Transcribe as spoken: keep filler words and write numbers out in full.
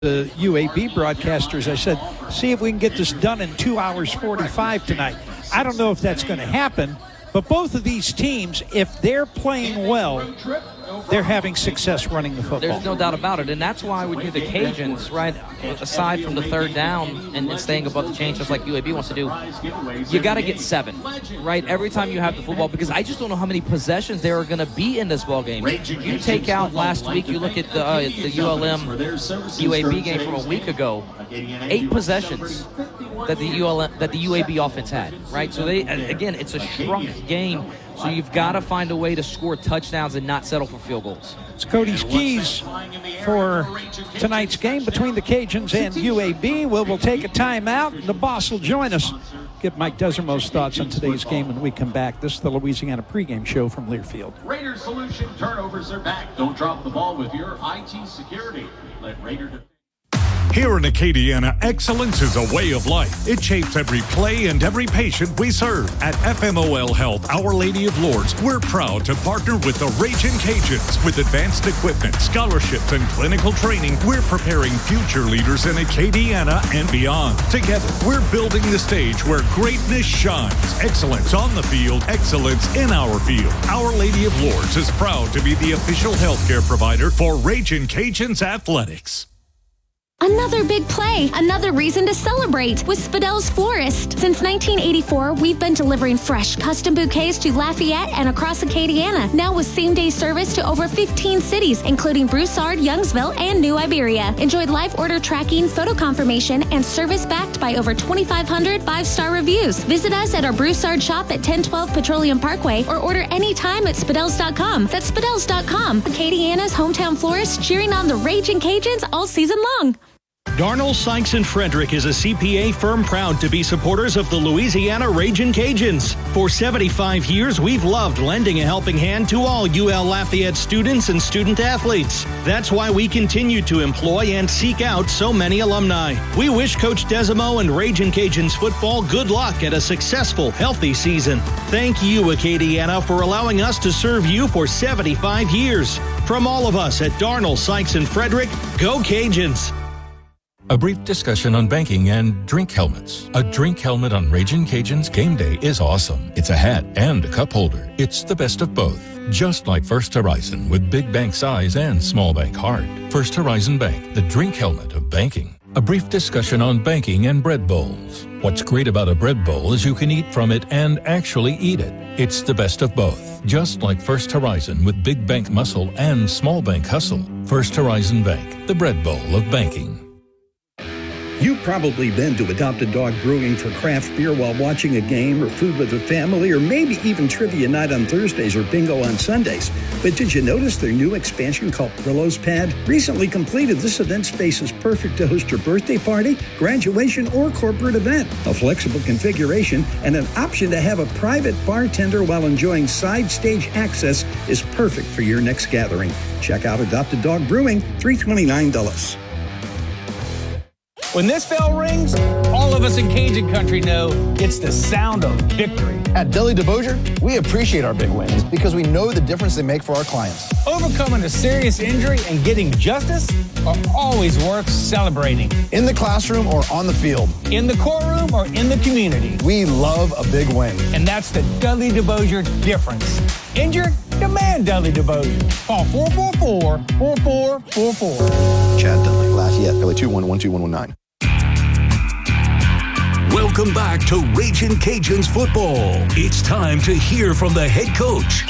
the U A B broadcasters, I said, see if we can get this done in two hours forty-five tonight. I don't know if that's going to happen, but both of these teams, if they're playing well, they're having success running the football. There's no doubt about it, and that's why when you're the Cajuns, right, aside from the third down and, and staying above the chain, just like U A B wants to do, you got to get seven, right, every time you have the football, because I just don't know how many possessions there are going to be in this ball game. You take out last week, you look at the, uh, the U L M U A B game from a week ago, eight possessions that the U L M, that the U A B offense had, right? So they, again, it's a shrunk game. So you've got to find a way to score touchdowns and not settle for field goals. It's Cody's keys for tonight's game between the Cajuns and U A B. We'll, we'll take a timeout. The boss will join us. Get Mike Desermo's thoughts on today's game when we come back. This is the Louisiana pregame show from Learfield. Raider Solution turnovers are back. Don't drop the ball with your I T security. Let Raider... Here in Acadiana, excellence is a way of life. It shapes every play and every patient we serve. At F M O L Health, Our Lady of Lourdes, we're proud to partner with the Ragin' Cajuns. With advanced equipment, scholarships, and clinical training, we're preparing future leaders in Acadiana and beyond. Together, we're building the stage where greatness shines. Excellence on the field, excellence in our field. Our Lady of Lourdes is proud to be the official healthcare provider for Ragin' Cajuns Athletics. Another big play, another reason to celebrate with Spadel's Florist. Since nineteen eighty-four, we've been delivering fresh custom bouquets to Lafayette and across Acadiana, now with same-day service to over fifteen cities, including Broussard, Youngsville, and New Iberia. Enjoy live order tracking, photo confirmation, and service backed by over twenty-five hundred five-star reviews. Visit us at our Broussard shop at ten twelve Petroleum Parkway or order anytime at Spadels dot com. That's Spadels dot com. Acadiana's hometown florist cheering on the Ragin' Cajuns all season long. Darnell, Sykes and Frederick is a C P A firm proud to be supporters of the Louisiana Ragin' Cajuns. For seventy-five years, we've loved lending a helping hand to all U L Lafayette students and student athletes. That's why we continue to employ and seek out so many alumni. We wish Coach Desimo and Ragin' Cajuns football good luck at a successful, healthy season. Thank you, Acadiana, for allowing us to serve you for seventy-five years. From all of us at Darnell, Sykes and Frederick, go Cajuns! A brief discussion on banking and drink helmets. A drink helmet on Ragin' Cajuns game day is awesome. It's a hat and a cup holder. It's the best of both. Just like First Horizon with big bank size and small bank heart. First Horizon Bank, the drink helmet of banking. A brief discussion on banking and bread bowls. What's great about a bread bowl is you can eat from it and actually eat it. It's the best of both. Just like First Horizon with big bank muscle and small bank hustle. First Horizon Bank, the bread bowl of banking. You've probably been to Adopted Dog Brewing for craft beer while watching a game or food with a family, or maybe even trivia night on Thursdays or bingo on Sundays. But did you notice their new expansion called Brillo's Pad? Recently completed, this event space is perfect to host your birthday party, graduation, or corporate event. A flexible configuration and an option to have a private bartender while enjoying side stage access is perfect for your next gathering. Check out Adopted Dog Brewing, three twenty-nine Dulles. When this bell rings, all of us in Cajun country know it's the sound of victory. At Dudley DeBosier, we appreciate our big wins because we know the difference they make for our clients. Overcoming a serious injury and getting justice are always worth celebrating. In the classroom or on the field. In the courtroom or in the community. We love a big win. And that's the Dudley DeBosier difference. Injured? Demand Dudley DeBosier. Call four four four, four four four four. Chad Dudley, Lafayette, L A two one one two one one nine. Welcome back to Ragin' Cajuns football. It's time to hear from the head coach.